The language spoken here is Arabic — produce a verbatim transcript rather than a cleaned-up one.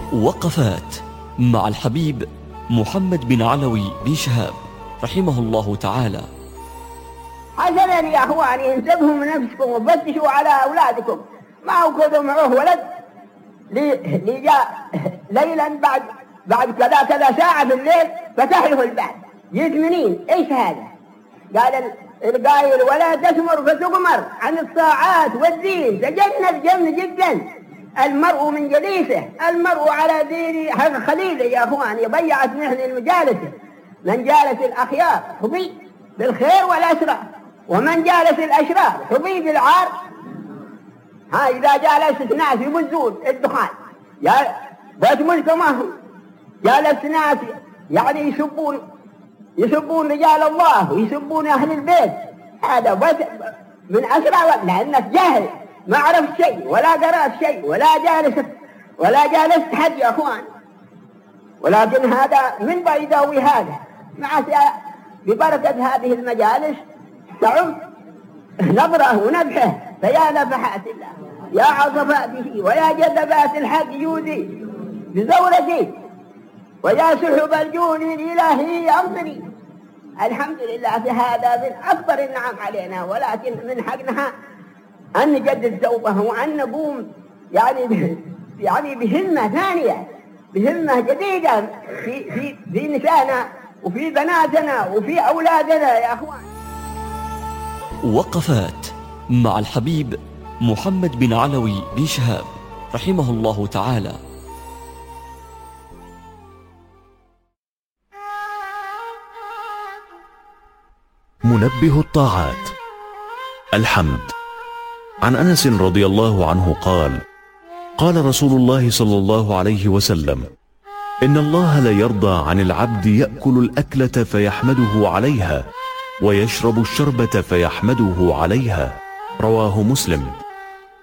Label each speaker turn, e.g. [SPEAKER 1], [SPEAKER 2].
[SPEAKER 1] وقفات مع الحبيب محمد بن علوي بن شهاب رحمه الله تعالى.
[SPEAKER 2] حسنا يا اخواني، انتبهوا من نفسكم وفتشوا على اولادكم، ما اخذوا معه ولد لي جاء ليلا بعد بعد كذا كذا ساعه في الليل فتح له الباب جيت منين؟ ايش هذا؟ قال القايل ولا تسمر فتغمر عن الطاعات والدين، تجنب جن جدا المرء من جليسه، المرء على دين خليله يا اخواني. ضيعت نحن المجالس، من جالس الاخيار حظي بالخير والاسرار، ومن جالس الاشرار حظي بالعار. ها اذا جالست ناس يبزون الدخان يا بيت مجتمعهم، جالست ناس يعني يسبون يسبون رجال الله ويسبون اهل البيت، هذا بيت من اسرار، لانك جاهل ما عرفت شيء ولا قرأت شيء ولا جالس ولا جالست حد يا اخوان. ولكن هذا من بيداوي هذا مع ببركة هذه المجالس تعم نظره ونبحه، فيا نفحات الله يا عصفاته ويا جذبات الحق يودي بزورتي ويا سحب الجود الإلهي أمطري. الحمد لله في هذا من أكبر النعم علينا، ولكن من حقنا أن نجدد توبه وأن نقوم يعني يعني بهمة ثانية، بهمة جديدة في في في نسائنا وفي بناتنا وفي أولادنا يا أخوان.
[SPEAKER 1] وقفات مع الحبيب محمد بن علوي بن شهاب رحمه الله تعالى.
[SPEAKER 3] منبه الطاعات. الحمد. عن أنس رضي الله عنه قال: قال رسول الله صلى الله عليه وسلم: إن الله لا يرضى عن العبد يأكل الأكلة فيحمده عليها ويشرب الشربة فيحمده عليها. رواه مسلم.